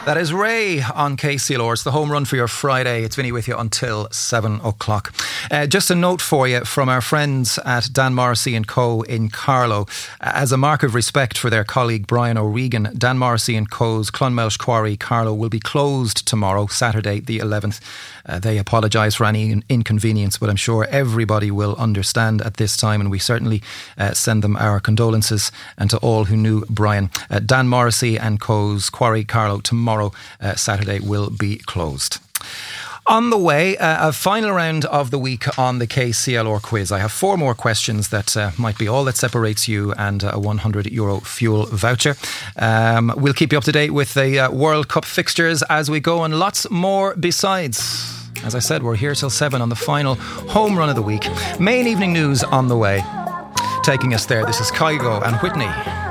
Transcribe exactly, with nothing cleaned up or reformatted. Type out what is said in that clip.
That is Ray on K C L R. It's the home run for your Friday. It's Vinny with you until seven o'clock. Uh, just a note for you from our friends at Dan Morrissey and Co in Carlow. As a mark of respect for their colleague Brian O'Regan, Dan Morrissey and Co.'s Clonmelsh Quarry, Carlow, will be closed tomorrow, Saturday the eleventh. Uh, they apologise for any in- inconvenience, but I'm sure everybody will understand at this time, and we certainly uh, send them our condolences, and to all who knew Brian. Uh, Dan Morrissey and Co.'s Quarry, Carlow, tomorrow, uh, Saturday, will be closed. On the way, uh, a final round of the week on the K C L R quiz. I have four more questions that uh, might be all that separates you and a one hundred euro fuel voucher. Um, we'll keep you up to date with the uh, World Cup fixtures as we go, and lots more besides. As I said, we're here till seven on the final home run of the week. Main evening news on the way. Taking us there, this is Kygo and Whitney.